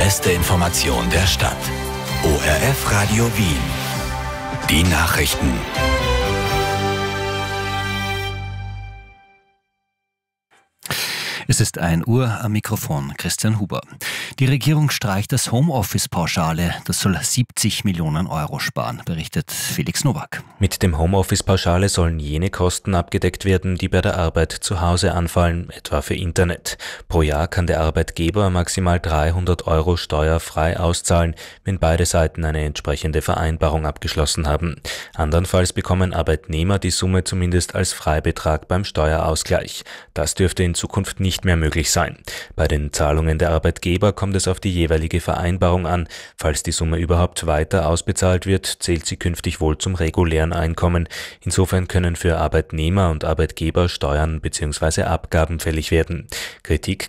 beste Information der Stadt. ORF Radio Wien. Die Nachrichten. Es ist 1 Uhr, am Mikrofon Christian Huber. Die Regierung streicht das Homeoffice-Pauschale. Das soll 70 Millionen Euro sparen, berichtet Felix Nowak. Mit dem Homeoffice-Pauschale sollen jene Kosten abgedeckt werden, die bei der Arbeit zu Hause anfallen, etwa für Internet. Pro Jahr kann der Arbeitgeber maximal 300 Euro steuerfrei auszahlen, wenn beide Seiten eine entsprechende Vereinbarung abgeschlossen haben. Andernfalls bekommen Arbeitnehmer die Summe zumindest als Freibetrag beim Steuerausgleich. Das dürfte in Zukunft nicht mehr möglich sein. Bei den Zahlungen der Arbeitgeber kommt es auf die jeweilige Vereinbarung an. Falls die Summe überhaupt weiter ausbezahlt wird, zählt sie künftig wohl zum regulären Einkommen. Insofern können für Arbeitnehmer und Arbeitgeber Steuern bzw. Abgaben fällig werden. Kritik